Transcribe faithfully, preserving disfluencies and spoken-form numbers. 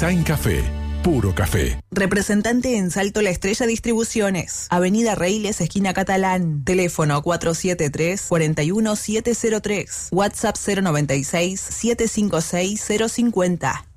Design Café. Puro café. Representante en Salto La Estrella Distribuciones. Avenida Reiles, esquina Catalán. Teléfono cuatro siete tres, cuatro uno siete cero tres. WhatsApp cero noventa y seis, setecientos cincuenta y seis, cero cincuenta.